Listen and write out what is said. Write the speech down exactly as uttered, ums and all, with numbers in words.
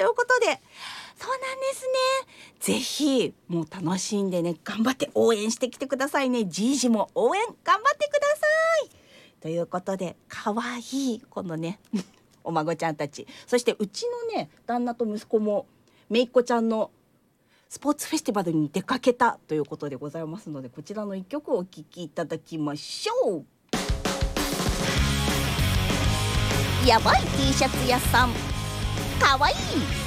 ということで、そうなんですね。ぜひもう楽しんでね、頑張って応援してきてくださいね。じいじも応援頑張ってくださいということで、かわいいこのねお孫ちゃんたち、そしてうちのね旦那と息子もめいっ子ちゃんのスポーツフェスティバルに出かけたということでございますので、こちらの一曲をお聴きいただきましょう。やばい T シャツ屋さん、かわいい